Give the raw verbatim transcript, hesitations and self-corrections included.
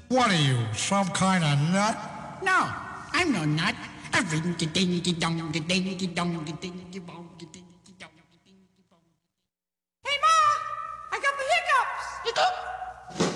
What are you, some kind of nut? No, I'm no nut. A ringy dingy dongy dingy dongy ding.